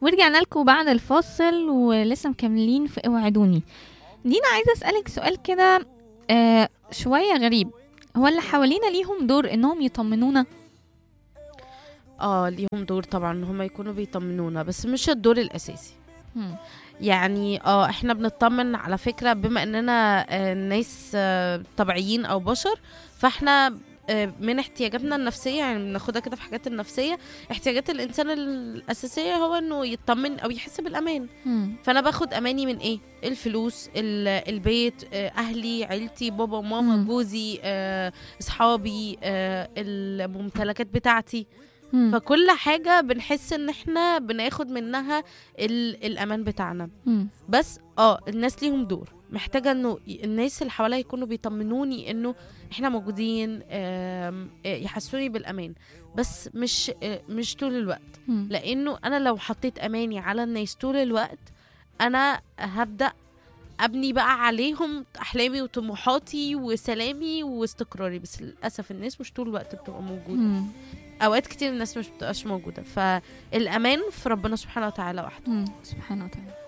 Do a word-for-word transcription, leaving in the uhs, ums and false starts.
ورجعنا لكم بعد الفاصل ولسه مكملين في اوعدوني. دينا عايزة أسألك سؤال كده آه شوية غريب. هو اللي حوالينا ليهم دور انهم يطمنونا؟ اه ليهم دور طبعا ان هم يكونوا بيطمنونا، بس مش الدور الاساسي. هم. يعني اه احنا بنطمن على فكرة بما اننا آه ناس آه طبيعيين او بشر، فاحنا آه من احتياجاتنا النفسية، يعني بناخدها كده في حاجات النفسية. احتياجات الانسان الاساسية هو انه يطمن او يحس بالامان. هم. فانا باخد اماني من ايه؟ الفلوس، ال- البيت، آه، اهلي، عيلتي، بابا وماما، مم. جوزي، آه، اصحابي، آه، الممتلكات بتاعتي. هم. فكل حاجة بنحس ان احنا بناخد منها ال- الامان بتاعنا. هم. بس اه الناس ليهم دور، محتاجة انه ي- الناس اللي حواليا يكونوا بيطمنوني انه احنا موجودين، آم، آه، يحسوني بالامان. بس مش آه، مش طول الوقت. هم. لانه انا لو حطيت اماني على الناس طول الوقت، انا هبدأ ابني بقى عليهم احلامي وطموحاتي وسلامي واستقراري. بس للاسف الناس مش طول الوقت بتبقى موجوده، هم. اوقات كتير الناس مش بتبقاش موجوده. فالامان في ربنا سبحانه وتعالى وحده. هم. سبحانه وتعالى.